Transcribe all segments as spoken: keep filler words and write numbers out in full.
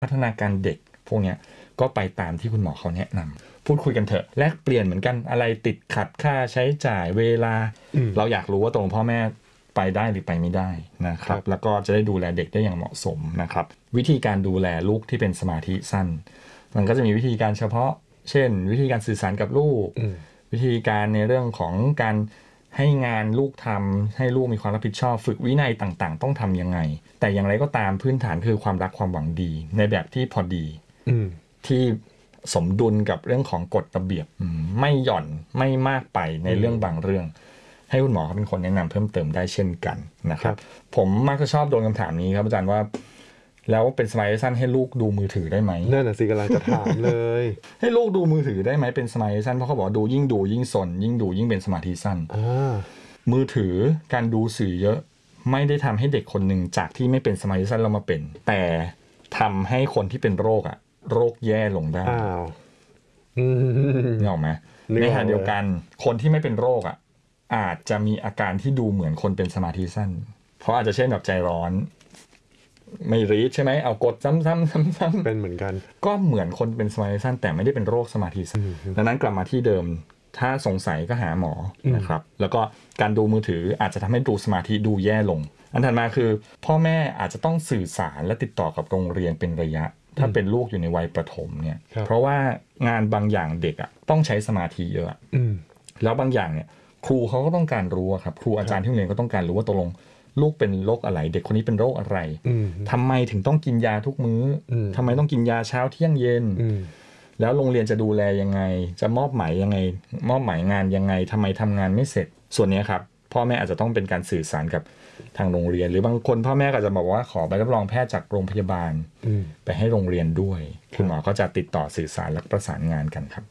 พัฒนาการเด็กพวกนี้ก็ไปตามที่คุณหมอเขาแนะนำพูดคุยกันเถอะแลกเปลี่ยนเหมือนกันอะไรติดขัดค่าใช้จ่ายเวลาเราอยากรู้ว่าตรงพ่อแม่ไปได้หรือไปไม่ได้นะครับแล้วก็จะได้ดูแลเด็กได้อย่างเหมาะสมนะครับวิธีการดูแลลูกที่เป็นสมาธิสั้นมันก็จะมีวิธีการเฉพาะเช่นวิธีการสื่อสารกับลูกวิธีการในเรื่องของการให้งานลูกทำให้ลูกมีความรับผิดชอบฝึกวินัยต่างๆต้องทำยังไงแต่อย่างไรก็ตามพื้นฐานคือความรักความหวังดีในแบบที่พอดีที่สมดุลกับเรื่องของกฎระเบียบไม่หย่อนไม่มากไปในเรื่องบางเรื่องให้คุณหมอเขาเป็นคนแนะนำเพิ่มเติมได้เช่นกันนะครับผมมักจะชอบโดนคำถามนี้ครับอาจารย์ว่าแล้วเป็นสมาธิสั้นให้ลูกดูมือถือได้ไหมนั่นน่ะสิกำลังจะถามเลยให้ลูกดูมือถือได้ไหมเป็นสมาธิสั้นเพราะเขาบอกดูยิ่งดูยิ่งสนยิ่งดูยิ่งเป็นสมาธิสั้นมือถือการดูสื่อเยอะไม่ได้ทำให้เด็กคนหนึ่งจากที่ไม่เป็นสมาธิสั้นเรามาเป็นแต่ทำให้คนที่เป็นโรคอะโรคแย่ลงได้อ้าวนึกออกไหมในขณะเดียวกันคนที่ไม่เป็นโรคอะอาจจะมีอาการที่ดูเหมือนคนเป็นสมาธิสั้นเพราะอาจจะเช่นแบบใจร้อนไม่รีดใช่ไหมเอากดซ้ำๆซ้ำๆเป็นเหมือนกันก็เหมือนคนเป็นสมาธิสั้นแต่ไม่ได้เป็นโรคสมาธิสั้นดังนั้นกลับมาที่เดิมถ้าสงสัยก็หาหมอนะครับแล้วก็การดูมือถืออาจจะทำให้ดูสมาธิดูแย่ลงอันถัดมาคือพ่อแม่อาจจะต้องสื่อสารและติดต่อกับโรงเรียนเป็นระยะถ้าเป็นลูกอยู่ในวัยประถมเนี่ยเพราะว่างานบางอย่างเด็กอ่ะต้องใช้สมาธิเยอะแล้วบางอย่างเนี่ยครูเขาก็ต้องการรู้ครับครูอาจารย์ที่โรงเรียนก็ต้องการรู้ว่าตกลงลูกเป็นโรคอะไรเด็กคนนี้เป็นโรคอะไรทำไมถึงต้องกินยาทุกมื้อทำไมต้องกินยาเช้าเที่ยงเย็นแล้วโรงเรียนจะดูแลยังไงจะมอบหมายยังไงมอบหมายงานยังไงทำไมทำงานไม่เสร็จส่วนนี้ครับพ่อแม่อาจจะต้องเป็นการสื่อสารกับทางโรงเรียนหรือบางคนพ่อแม่ก็จะบอกว่าขอใบรับรองแพทย์จากโรงพยาบาลไปให้โรงเรียนด้วยคุณหมอก็จะติดต่อสื่อสารและประสานงานกันครับ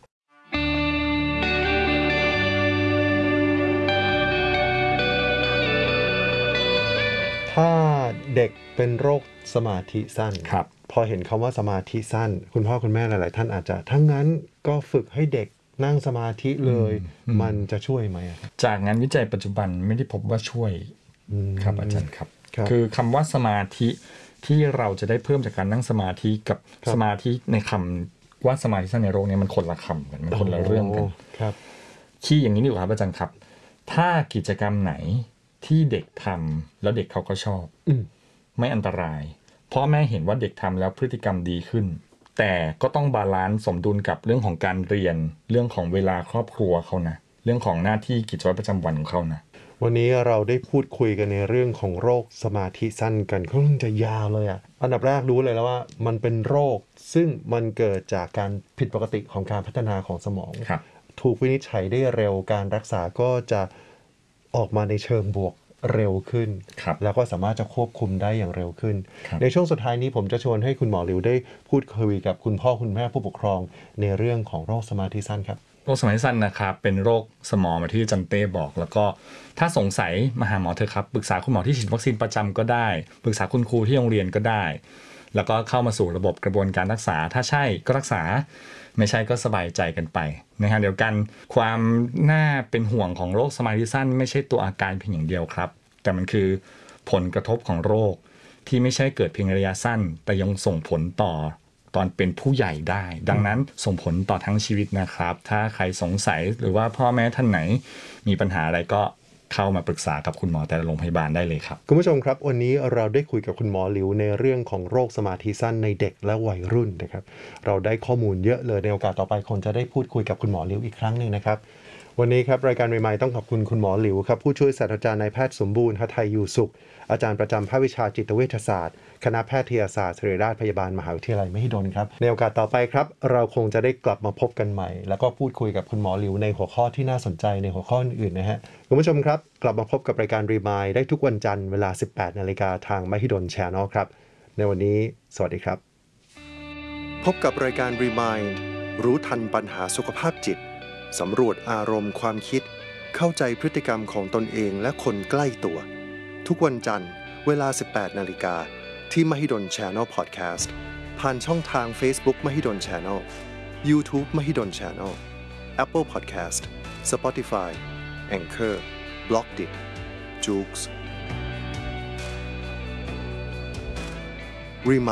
ถ้าเด็กเป็นโรคสมาธิสั้นครับพอเห็นคำว่าสมาธิสั้นคุณพ่อคุณแม่หลายๆท่านอาจจะทั้งนั้นก็ฝึกให้เด็กนั่งสมาธิเลยมันจะช่วยไหมจากงานวิจัยปัจจุบันไม่ได้พบว่าช่วยครับอาจารย์ครับคือคำว่าสมาธิที่เราจะได้เพิ่มจากการนั่งสมาธิกับสมาธิในคำว่าสมาธิสั้นในโรคนี้มันคนละคำกันมันคนละเรื่องกันครับขี้อย่างนี้ดีกว่าครับอาจารย์ครับถ้ากิจกรรมไหนที่เด็กทำแล้วเด็กเขาก็ชอบไม่อันตรายพ่อแม่เห็นว่าเด็กทำแล้วพฤติกรรมดีขึ้นแต่ก็ต้องบาลานซ์สมดุลกับเรื่องของการเรียนเรื่องของเวลาครอบครัวเขานะเรื่องของหน้าที่กิจวัตรประจำวันของเขานะวันนี้เราได้พูดคุยกันในเรื่องของโรคสมาธิสั้นกันค่อนข้างจะยาวเลยอ่ะอันดับแรกรู้เลยแล้วว่ามันเป็นโรคซึ่งมันเกิดจากการผิดปกติของการพัฒนาของสมองถูกวินิจฉัยได้เร็วการรักษาก็จะออกมาในเชิงบวกเร็วขึ้นแล้วก็สามารถจะควบคุมได้อย่างเร็วขึ้นในช่วงสุดท้ายนี้ผมจะชวนให้คุณหมอหลิวได้พูดคุยกับคุณพ่อคุณแม่ผู้ปกครองในเรื่องของโรคสมาธิสั้นครับโรคสมาธิสั้นนะครับเป็นโรคสมองแบบที่อาจารย์เต้บอกแล้วก็ถ้าสงสัยมาหาหมอเถอะครับปรึกษาคุณหมอที่ฉีดวัคซีนประจำก็ได้ปรึกษาคุณครูที่โรงเรียนก็ได้แล้วก็เข้ามาสู่ระบบกระบวนการรักษาถ้าใช่ก็รักษาไม่ใช่ก็สบายใจกันไปนะฮะเดี๋ยวกันความน่าเป็นห่วงของโรคสมาธิสั้นไม่ใช่ตัวอาการเพียงอย่างเดียวครับแต่มันคือผลกระทบของโรคที่ไม่ใช่เกิดเพียงระยะสั้นแต่ยังส่งผลต่อตอนเป็นผู้ใหญ่ได้ดังนั้นส่งผลต่อทั้งชีวิตนะครับถ้าใครสงสัยหรือว่าพ่อแม่ท่านไหนมีปัญหาอะไรก็เข้ามาปรึกษากับคุณหมอแต่ละโรงพยาบาลได้เลยครับคุณผู้ชมครับวันนี้เราได้คุยกับคุณหมอหลิวในเรื่องของโรคสมาธิสั้นในเด็กและวัยรุ่นนะครับเราได้ข้อมูลเยอะเลยในโอกาสต่อไปคงจะได้พูดคุยกับคุณหมอหลิวอีกครั้งนึงนะครับวันนี้ครับรายการใหม่ๆต้องขอบคุณคุณหมอหลิวครับผู้ช่วยศาสตราจารย์นายแพทย์สมบูรณ์หทัยอยู่สุขอาจารย์ประจำภาควิชาจิตเวชศาสตร์คณะแพทยศาสตร์ศิริราชพยาบาลมหาวิทยาลัยมหิดลครับในโอกาสต่อไปครับเราคงจะได้กลับมาพบกันใหม่แล้วก็พูดคุยกับคุณหมอหลิวในหัวข้อที่น่าสนใจในหัวข้ออื่นนะฮะคุณผู้ชมครับกลับมาพบกับรายการรีมายด์ได้ทุกวันจันทร์เวลา สิบแปดนาฬิกา นทางมหิดล Channel ครับในวันนี้สวัสดีครับพบกับรายการรีมายด์รู้ทันปัญหาสุขภาพจิตสำรวจอารมณ์ความคิดเข้าใจพฤติกรรมของตนเองและคนใกล้ตัวทุกวันจันทร์เวลา สิบแปดนาฬิกา นที่มหิดล Channel Podcast ผ่านช่องทาง Facebook มหิดล Channel YouTube มหิดล Channel Apple Podcast Spotify Anchor Blockdit Joox Remind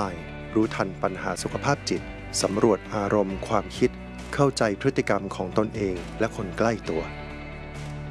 รู้ทันปัญหาสุขภาพจิตสำรวจอารมณ์ความคิดเข้าใจพฤติกรรมของตนเองและคนใกล้ตัว